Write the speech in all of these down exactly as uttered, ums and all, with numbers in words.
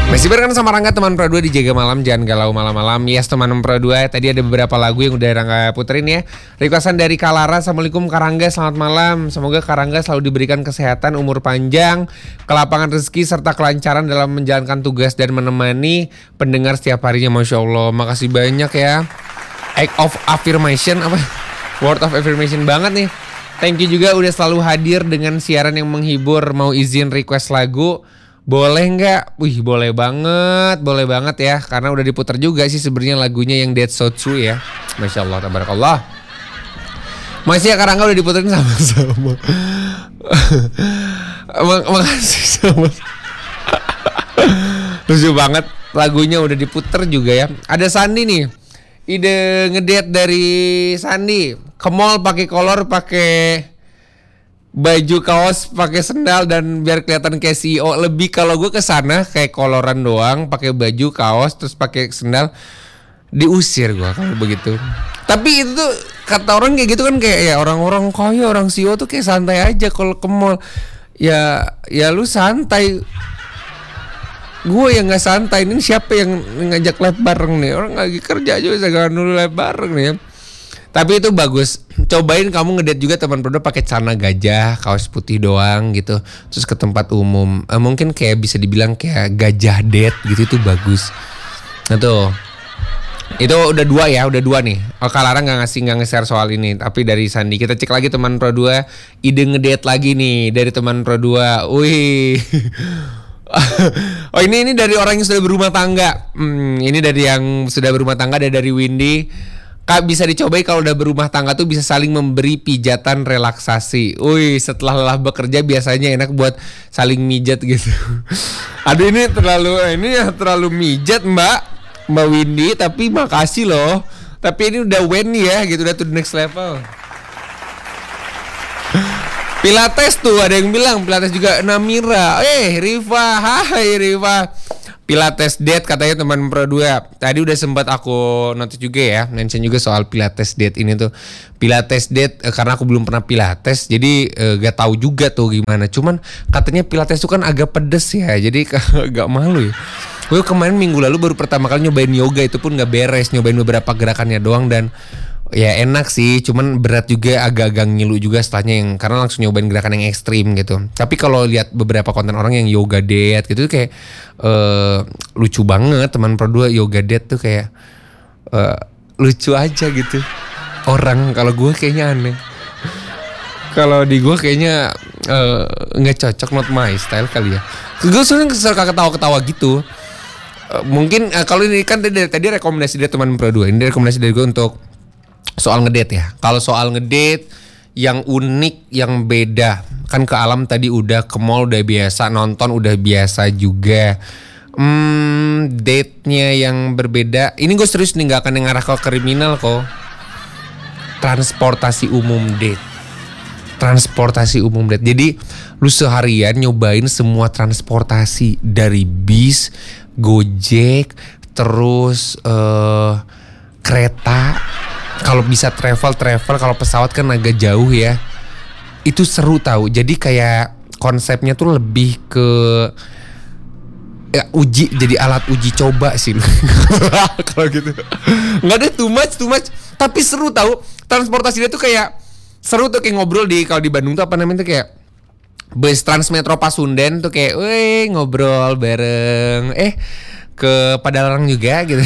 Masih barengan sama Rangga teman Pro dua di Jaga Malam, jangan galau malam-malam. Yes teman Pro dua, tadi ada beberapa lagu yang udah Rangga puterin ya. Requestan dari Kalara, Assalamualaikum Karangga, selamat malam. Semoga Karangga selalu diberikan kesehatan, umur panjang, kelapangan rezeki, serta kelancaran dalam menjalankan tugas dan menemani pendengar setiap harinya. Masya Allah, makasih banyak ya. Act of affirmation, apa? Word of affirmation banget nih. Thank you juga udah selalu hadir dengan siaran yang menghibur. Mau izin request lagu? Boleh nggak? Wih boleh banget, boleh banget ya. Karena udah diputar juga sih sebenarnya lagunya yang That's So True ya. Masya Allah, tabarakallah. Masih ya Karangga udah diputerin sama-sama. Makasih sama. Lucu banget, lagunya udah diputer juga ya. Ada Sandi nih, ide ngedate dari Sandi. Ke mall pakai kolor, pakai baju kaos, pakai sendal dan biar kelihatan kayak C E O. Lebih kalau gue kesana kayak koloran doang, pakai baju kaos terus pakai sendal, diusir gue kalau begitu. Tapi itu tuh kata orang kayak gitu kan, kayak ya orang-orang kaya, orang C E O tuh kayak santai aja kalau ke mall. Ya ya lu santai. Gue yang nggak santai. Ini siapa yang ngajak live bareng nih? Orang lagi kerja aja jangan dulu live bareng nih ya. Tapi itu bagus. Cobain kamu ngedate juga teman Pro dua pakai celana gajah, kaos putih doang gitu. Terus ke tempat umum. Eh, mungkin kayak bisa dibilang kayak gajah date gitu, itu bagus. Nah tuh. Itu udah dua ya, udah dua nih. Oh, Kalara enggak ngasih enggak nge-share soal ini, tapi dari Sandi. Kita cek lagi teman Pro dua, ide ngedate lagi nih dari teman Pro dua. Wih. Oh ini ini dari orang yang sudah berumah tangga. Hmm, ini dari yang sudah berumah tangga, ada dari Windy. Kak, bisa dicobai kalau udah berumah tangga tuh bisa saling memberi pijatan relaksasi. Wih, setelah lelah bekerja biasanya enak buat saling mijat gitu. Aduh ini terlalu ini ya terlalu mijat Mbak Mbak Windy, tapi makasih loh. Tapi ini udah Wendy ya gitu, udah to the next level. Pilates tuh ada yang bilang Pilates juga. Namira, eh Riva, hai Riva. Pilates date katanya teman Pro dua. Tadi udah sempat aku notice juga ya, mention juga soal Pilates date ini tuh. Pilates date eh, karena aku belum pernah Pilates, jadi eh, gak tahu juga tuh gimana. Cuman katanya Pilates tuh kan agak pedes ya, jadi agak malu ya. Gue kemarin minggu lalu baru pertama kali nyobain yoga, itu pun gak beres, nyobain beberapa gerakannya doang dan ya enak sih, cuman berat juga, agak-agak ngilu juga setelahnya yang karena langsung nyobain gerakan yang ekstrim gitu. Tapi kalau lihat beberapa konten orang yang yoga date gitu kayak uh, lucu banget. Teman Pro dua yoga date tuh kayak uh, lucu aja gitu. Orang kalau gue kayaknya aneh. Kalau di gue kayaknya nggak uh, cocok, not my style kali ya. Gue sebenarnya suka ketawa-ketawa gitu. Uh, mungkin uh, kalau ini kan tadi, tadi rekomendasi dari teman Pro dua, ini rekomendasi dari gue untuk soal ngedate ya. Kalau soal ngedate yang unik, yang beda, kan ke alam tadi udah, ke mall udah biasa, nonton udah biasa juga. Hmm, date-nya yang berbeda. Ini gue serius nih, gak akan yang ngarah ke kriminal kok. Transportasi umum date. Transportasi umum date. Jadi lu seharian nyobain semua transportasi, dari bis, Gojek, terus uh, kereta. Kalau bisa travel travel, kalau pesawat kan agak jauh ya. Itu seru tahu. Jadi kayak konsepnya tuh lebih ke ya, uji, jadi alat uji coba sih. Kalau gitu. Nggak ada too much too much, tapi seru tahu. Transportasi dia tuh kayak seru tuh, kayak ngobrol di, kalau di Bandung tuh apa namanya tuh kayak bus Transmetro Pasundan tuh kayak, weh ngobrol bareng. Eh ke Padalarang juga gitu.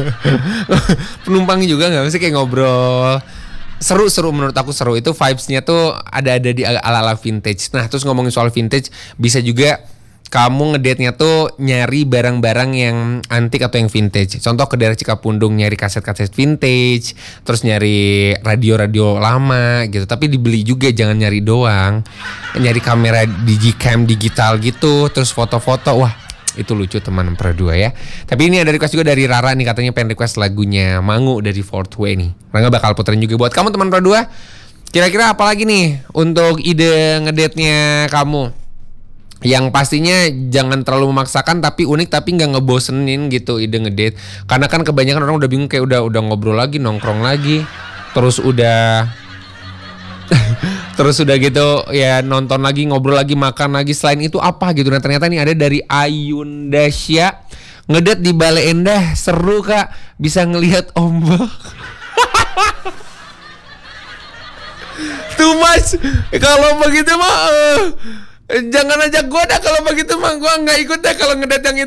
Penumpang juga nggak, mesti kayak ngobrol. Seru-seru menurut aku, seru. Itu vibes-nya tuh ada-ada di ala-ala vintage. Nah terus ngomongin soal vintage, bisa juga kamu ngedate-nya tuh nyari barang-barang yang antik atau yang vintage. Contoh ke daerah Cikapundung nyari kaset-kaset vintage, terus nyari radio-radio lama gitu. Tapi dibeli juga, jangan nyari doang. Nyari kamera digicam digital gitu, terus foto-foto. Wah itu lucu teman Pro dua ya. Tapi ini ada request juga dari Rara nih, katanya pengen request lagunya Mangu dari Fourth Way nih. Rangga bakal puterin juga buat kamu teman Pro dua. Kira-kira apa lagi nih untuk ide ngedate-nya kamu? Yang pastinya jangan terlalu memaksakan, tapi unik, tapi nggak ngebosenin gitu ide ngedate. Karena kan kebanyakan orang udah bingung, kayak udah udah ngobrol lagi, nongkrong lagi, terus udah Terus udah gitu ya nonton lagi, ngobrol lagi, makan lagi. Selain itu apa gitu. Nah ternyata nih ada dari Ayundasya. Ngedet di Bale Endah seru kak. Bisa ngelihat ombak. Too much. Kalau begitu mah uh, jangan ajak gue dah. Kalau begitu mah gue nggak ikut dah kalau ngedet yang itu.